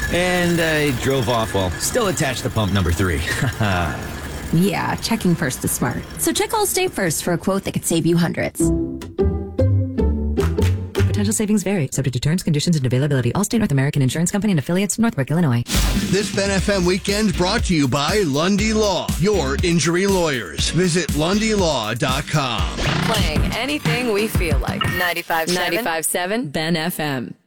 And I drove off while still attached to pump number 3. Yeah, checking first is smart. So check Allstate first for a quote that could save you hundreds. Potential savings vary, subject to terms, conditions, and availability. Allstate North American Insurance Company and affiliates, Northbrook, Illinois. This Ben FM weekend brought to you by Lundy Law, your injury lawyers. Visit LundyLaw.com. Playing anything we feel like. 95.7 Ben FM.